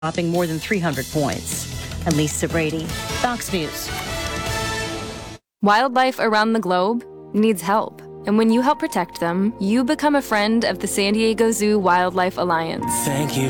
dropping more than 300 points. Lisa Brady, Fox News. Wildlife around the globe needs help. And when you help protect them, you become a friend of the San Diego Zoo Wildlife Alliance. Thank you